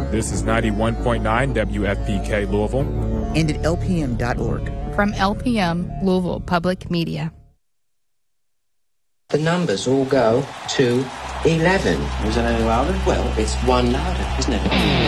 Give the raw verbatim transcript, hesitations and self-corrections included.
This is ninety-one point nine W F P K Louisville. And at L P M dot org. From L P M, Louisville Public Media. The numbers all go to eleven. Is it any louder? Well, it's one louder, isn't it?